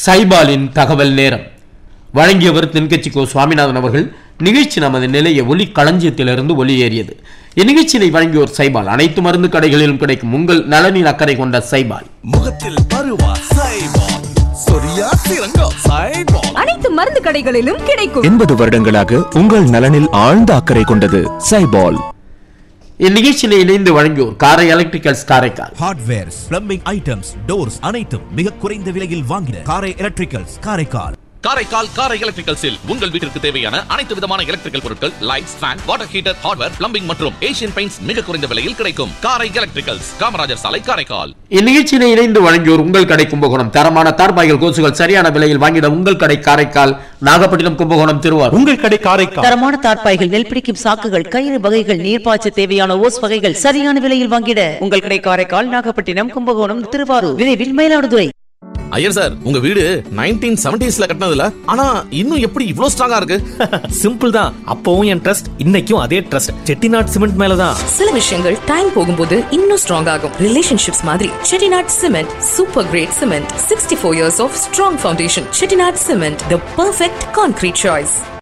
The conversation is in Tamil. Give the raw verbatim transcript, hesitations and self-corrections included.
சைபாலின் தகவல் நேரம் வழங்கியவர் தென்கட்சி கோ சுவாமிநாதன் அவர்கள். நிகழ்ச்சி நமது நிலைய ஒலி களஞ்சியத்திலிருந்து ஒலியேறியது. இந்நிகழ்ச்சியை வழங்கியோர் சைபால். அனைத்து மருந்து கடைகளிலும் கிடைக்கும் உங்கள் நலனில் அக்கறை கொண்ட சைபால். முகத்தில் பருவா சைபால், சொரியா சிறங்கா சைபால், அனைத்து மருந்து கடைகளிலும் கிடைக்கும். எண்பது வருடங்களாக உங்கள் நலனில் ஆழ்ந்த அக்கறை கொண்டது சைபால். இந்நிகழ்ச்சியில இணைந்து வழங்கியோர் காரை electricals Karaikal. Hardwares, plumbing items, doors அனைத்தும் மிக குறைந்த விலையில் வாங்கின காரை எலக்ட்ரிக்கல்ஸ் காரைக்கால். காரைக்கால் காரை எலக்ட்ரிக்கல்ஸில் உங்கள் வீட்டிற்கு தேவையான அனைத்து விதமான எலக்ட்ரிக்கல் பொருட்கள், lights, fan, water heater, hardware, plumbing மற்றும் ஏசியன் பெயிண்ட்ஸ் மிக குறைந்த விலையில் கிடைக்கும். காரை எலக்ட்ரிக்கல்ஸ், காமராஜர் சாலை, காரைக்கால். இந்நிகழ்ச்சியில இணைந்து வழங்கியோர் உங்கள் கடை கும்பகோணம். தரமான தார்பாய்கள், கோசுகள் சரியான விலையில் வாங்கிட உங்கள் கடை காரைக்கால், நாகப்பட்டினம், கும்பகோணம், திருவாரூர். உங்கள் கடை காரைக்கால். தரமான தார்பாய்கள், நெல் பிடிக்கும் சாக்குகள், கயிறு வகைகள், நீர்ப்பாய்ச்ச தேவையான ஓஸ் வகைகள் சரியான விலையில் வாங்கிட உங்கள் கடை காரைக்கால், நாகப்பட்டினம், கும்பகோணம், திருவாரூர். விரைவில் மயிலாடுதுறை. ஐயர் சார், உங்க வீடு நைன்டீன் செவன்டீஸ்ல கட்டினதுல, ஆனா இன்னும் எப்படி இவ்ளோ ஸ்ட்ராங்கா இருக்கு? சிம்பிள் தான். அப்பவும் என் ட்ரஸ்ட், இன்னைக்கும் அதே ட்ரஸ்ட். செட்டிநாட் சிமெண்ட் மேலதான். சில விஷயங்கள் டைம் போகும்போது இன்னும் ஸ்ட்ராங் ஆகும். ரிலேஷன்ஷிப்ஸ் மாதிரி Chettinad cement super great cement. Sixty four years of strong foundation. Chettinad cement, the perfect concrete choice.